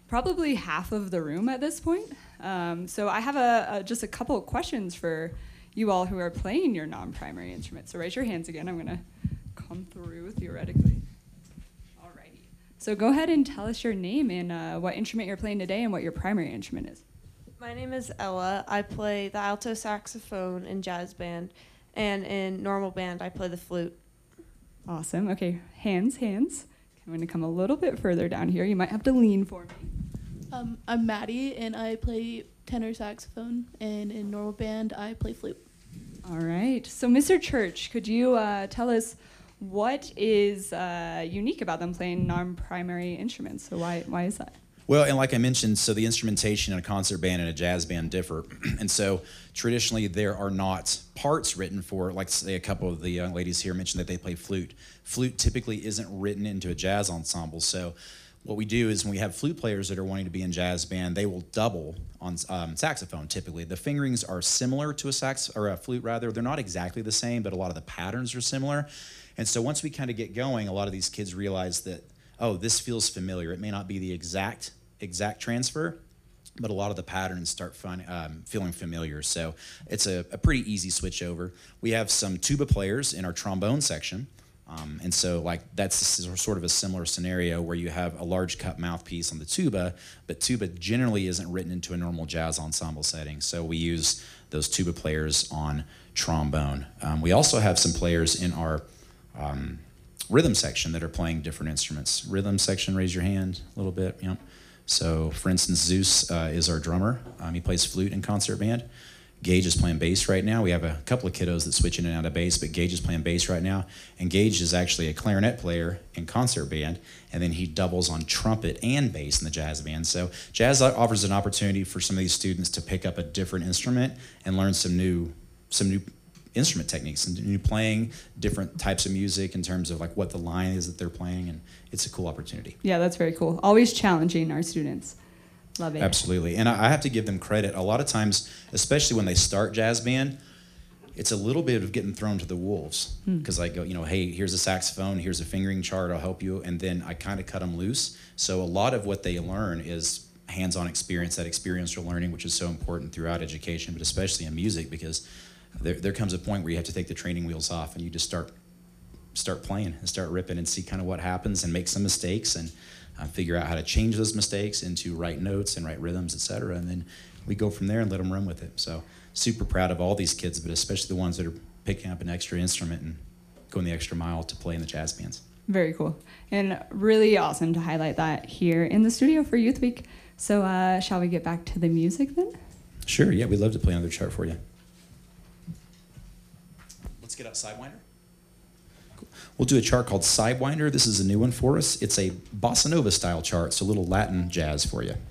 probably half of the room at this point. So I have just a couple of questions for you all who are playing your non-primary instrument. So raise your hands again. I'm going to come through theoretically. Alrighty. So go ahead and tell us your name and what instrument you're playing today and what your primary instrument is. My name is Ella. I play the alto saxophone in jazz band, and in normal band I play the flute. Awesome. Okay, hands. I'm going to come a little bit further down here. You might have to lean for me. I'm Maddie, and I play tenor saxophone, and in normal band, I play flute. All right. So, Mr. Church, could you tell us what is unique about them playing non-primary instruments? So why is that? Well, and like I mentioned, so the instrumentation in a concert band and a jazz band differ. And so traditionally there are not parts written for, like say a couple of the young ladies here mentioned that they play flute. Flute typically isn't written into a jazz ensemble. So what we do is when we have flute players that are wanting to be in jazz band, they will double on saxophone typically. The fingerings are similar to a sax, or a flute rather. They're not exactly the same, but a lot of the patterns are similar. And so once we kind of get going, a lot of these kids realize that, oh, this feels familiar. It may not be the exact transfer, but a lot of the patterns start feeling familiar. So it's a pretty easy switch over. We have some tuba players in our trombone section. And so like that's sort of a similar scenario where you have a large cup mouthpiece on the tuba, but tuba generally isn't written into a normal jazz ensemble setting. So we use those tuba players on trombone. We also have some players in our rhythm section that are playing different instruments. Rhythm section, raise your hand a little bit. Yep. So for instance, Zeus is our drummer. He plays flute in concert band. Gage is playing bass right now. We have a couple of kiddos that switch in and out of bass, but Gage is playing bass right now. And Gage is actually a clarinet player in concert band, and then he doubles on trumpet and bass in the jazz band. So jazz offers an opportunity for some of these students to pick up a different instrument and learn some new instrument techniques and new playing, different types of music in terms of like what the line is that they're playing, and it's a cool opportunity. Yeah, that's very cool. Always challenging our students. Love it. Absolutely. And I have to give them credit. A lot of times, especially when they start jazz band, it's a little bit of getting thrown to the wolves because I go, hey, here's a saxophone, here's a fingering chart, I'll help you. And then I kind of cut them loose. So a lot of what they learn is hands-on experience, that experiential learning, which is so important throughout education, but especially in music, because there comes a point where you have to take the training wheels off and you just start playing and start ripping and see kind of what happens and make some mistakes and figure out how to change those mistakes into right notes and right rhythms, etc. And then we go from there and let them run with it. So super proud of all these kids, but especially the ones that are picking up an extra instrument and going the extra mile to play in the jazz bands. Very cool. And really awesome to highlight that here in the studio for Youth Week. So shall we get back to the music then? Sure, yeah, we'd love to play another chart for you. Let's get out Sidewinder. We'll do a chart called Sidewinder. This is a new one for us. It's a bossa nova style chart, so a little Latin jazz for you.